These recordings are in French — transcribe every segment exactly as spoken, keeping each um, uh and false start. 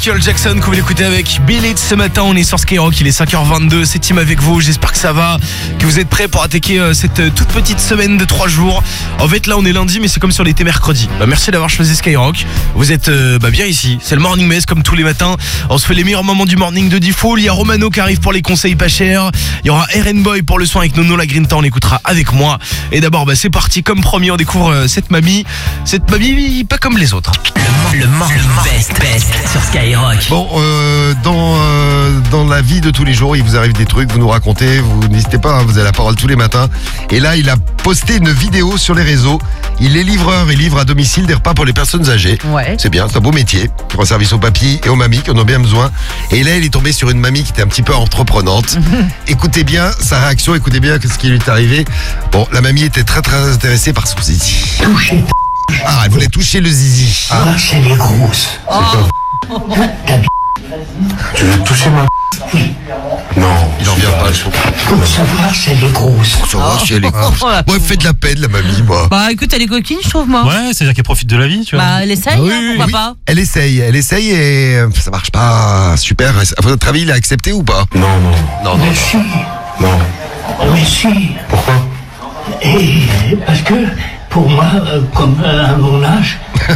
Michael Jackson que vous l'écoutez avec Bill It ce matin, on est sur Skyrock, il est cinq heures vingt-deux, c'est Tim avec vous, j'espère que ça va, que vous êtes prêts pour attaquer euh, cette euh, toute petite semaine de trois jours. En fait là on est lundi mais c'est comme si on était mercredi. Bah, merci d'avoir choisi Skyrock, vous êtes euh, bah, bien ici, c'est le Morning Mess comme tous les matins, on se fait les meilleurs moments du morning de Default, il y a Romano qui arrive pour les conseils pas chers, il y aura R and Boy pour le son avec Nono la Grinta, on l'écoutera avec moi. Et d'abord bah, c'est parti, comme promis on découvre euh, cette mamie, cette mamie pas comme les autres. Le Morning Best Best sur Skyrock. Bon, euh, dans, euh, dans la vie de tous les jours, il vous arrive des trucs, vous nous racontez, vous n'hésitez pas, hein, vous avez la parole tous les matins. Et là, il a posté une vidéo sur les réseaux. Il est livreur, il livre à domicile des repas pour les personnes âgées. Ouais. C'est bien, c'est un beau métier. Il rend service aux papis et aux mamies qui en ont bien besoin. Et là, il est tombé sur une mamie qui était un petit peu entreprenante. Écoutez bien sa réaction, écoutez bien ce qui lui est arrivé. Bon, la mamie était très très intéressée par son zizi. Toucher Ah, elle voulait toucher le zizi. ah. Lâche les grosses. Oh. Ta b***. Tu veux toucher ma Oui. Non, Il en vient pas. Pour savoir si elle est grosse. Ça va, si elle est grosse. Moi, elle fait de la peine, la mamie, moi. Bah écoute, elle est coquine, je trouve, moi. Ouais, c'est-à-dire qu'elle profite de la vie, tu vois. Bah elle essaye, Oui, hein, pourquoi oui. pas. Elle essaye, elle essaye et euh, ça marche pas super. À votre avis, il a accepté ou pas? non, non, Non, non. Mais si. non. Mais si. Pourquoi? Et parce que pour moi, euh, comme euh, à mon âge,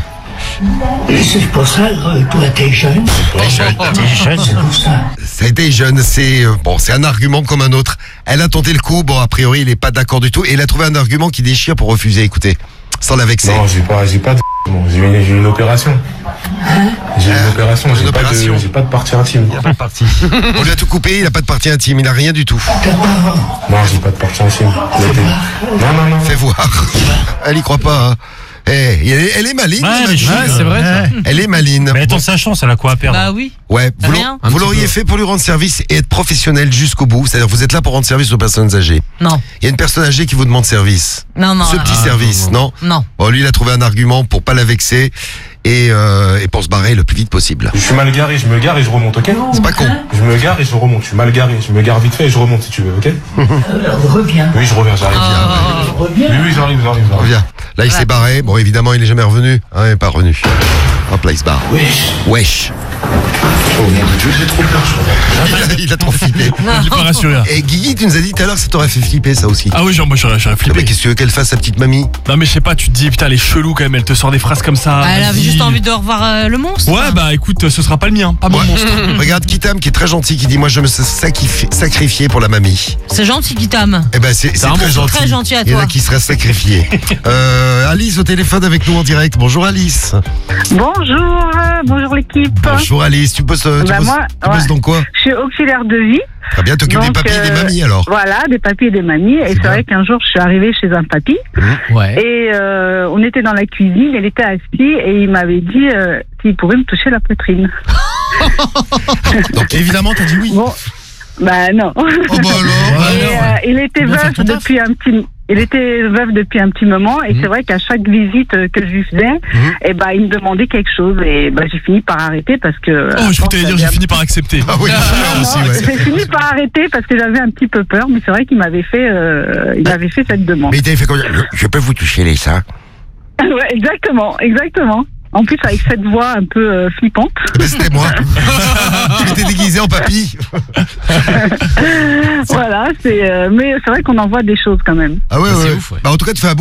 c'est pour ça, euh, toi t'es jeune. T'es jeune. C'est pour ça. Ça a été jeune, c'est euh, bon, c'est un argument comme un autre. Elle a tenté le coup, bon, a priori, il est pas d'accord du tout, et il a trouvé un argument qui déchire pour refuser. Écoutez, sans la vexer. Non, j'ai pas, j'ai pas de bon, j'ai une, j'ai une opération. J'ai une Euh, opération, une j'ai pas opération. de, j'ai pas de partie intime. Pas de partie. On lui a tout coupé, il a pas de partie intime, il a rien du tout. Non, j'ai pas de partie intime. Non, non, non. Fais voir. Elle y croit pas. Hein. Eh, elle, est, elle est maline. Ouais, la elle est mamie. chouette, c'est vrai, ça. Elle est maline. Mais elle Bon, tente sa chance, elle a quoi à perdre. Bah oui. ouais, vous, l'a- Rien. vous l'auriez fait pour lui rendre service et être professionnel jusqu'au bout. C'est-à-dire, vous êtes là pour rendre service aux personnes âgées. Non. Il y a une personne âgée qui vous demande service. Non, non. Ce non. petit Ah, service, non, Non. Bon, lui, il a trouvé un argument pour pas la vexer et, euh, et pour se barrer le plus vite possible. Je suis mal garé, je me gare et je remonte, ok? C'est pas con. Je me gare et je remonte, je suis mal garé, je me gare vite fait et je remonte si tu veux, ok? Euh, reviens. Oui, je reviens, j'arrive. Reviens. Oui, oui, j'arrive, j'arrive, j'arrive. Reviens. Là, il s'est barré. Bon, évidemment, il est jamais revenu. Hein, il n'est pas revenu. Hop là, il se barre. Wesh. Wesh. Oh mon Dieu, j'ai trop peur, je reviens. Il a trop flippé. Il est pas rassuré. Et Guigui, tu nous as dit tout à l'heure que ça t'aurait fait flipper, ça aussi. Ah oui, genre moi j'aurais j'aurais Mais flippé. qu'est-ce que tu veux qu'elle fasse, sa petite mamie? Non mais je sais pas, tu te dis putain elle est chelou quand même, elle te sort des phrases comme ça. Bah, elle avait vas-y. juste envie de revoir euh, le monstre. Ouais bah écoute, ce sera pas le mien, pas mon Ouais. monstre. Regarde Kitam qui est très gentil, qui dit moi je me suis sacrifi- sacrifié pour la mamie. C'est gentil qui t'aime. Eh ben c'est c'est un très monstre. gentil. Très gentil à Il y en a toi. qui seraient sacrifiés. euh, Alice au téléphone avec nous en direct. Bonjour Alice. Bonjour, euh, bonjour l'équipe. Bonjour Alice. Tu bosses, euh, tu Bah, bosses, moi, tu bosses ouais. dans quoi? Je suis auxiliaire de vie. Très bien, t'occupes des Donc, papis et des euh, mamies alors. Voilà, des papis et des mamies. Et c'est bien. vrai qu'un jour, je suis arrivée chez un papy Ouais. et euh, on était dans la cuisine. Elle était assise et il m'avait dit euh, s'il pouvait me toucher la poitrine. Donc évidemment t'as dit oui. Bon, bah non. Oh bah alors. Et, euh, il était Bien fait veuf ton taf. depuis un petit. Il était veuf depuis un petit moment et c'est vrai qu'à chaque visite euh, que je lui faisais, Mhm. et ben il me demandait quelque chose et ben j'ai fini par arrêter parce que. Oh je t'allais dire j'ai fini par accepter. Ah oui, j'ai aussi, Non, ouais. j'ai fini par arrêter parce que j'avais un petit peu peur, mais c'est vrai qu'il m'avait fait, euh, il avait fait cette demande. Mais il t'avait fait combien? je, je peux vous toucher les seins? Ouais, exactement, exactement. En plus avec cette voix un peu euh, flippante. Eh ben, c'était moi. J'étais déguisé en papy. Voilà, c'est. euh, mais c'est vrai qu'on en voit des choses quand même. Ah ouais, C'est ouais. ouf, ouais. Bah, en tout cas, tu fais un beau